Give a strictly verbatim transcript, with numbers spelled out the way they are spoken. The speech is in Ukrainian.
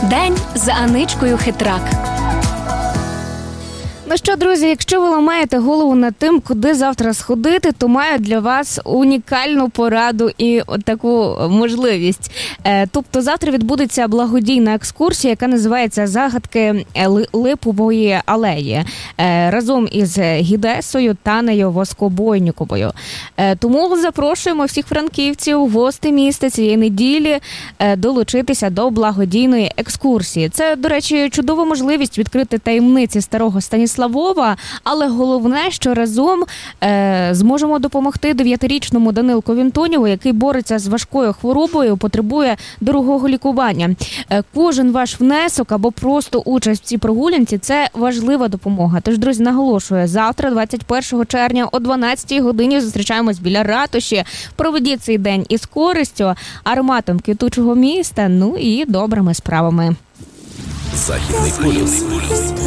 День за Аничкою Хитрак. Ну що, друзі, якщо ви ламаєте голову над тим, куди завтра сходити, то маю для вас унікальну пораду і от таку можливість. Тобто завтра відбудеться благодійна екскурсія, яка називається «Загадки Липової алеї» разом із гідесою Танею Воскобойніковою. Тому запрошуємо всіх франківців, гостей міста цієї неділі долучитися до благодійної екскурсії. Це, до речі, чудова можливість відкрити таємниці старого Станіслава Львова, але головне, що разом е, зможемо допомогти дев'ятирічному Данилку Вінтонєву, який бореться з важкою хворобою, потребує дорогого лікування. Е, кожен ваш внесок або просто участь в цій прогулянці – це важлива допомога. Тож, друзі, наголошую, завтра, двадцять першого червня о дванадцятій годині зустрічаємось біля ратуші. Проведіть цей день із користю, ароматом квітучого міста, ну і добрими справами. Західний полюс.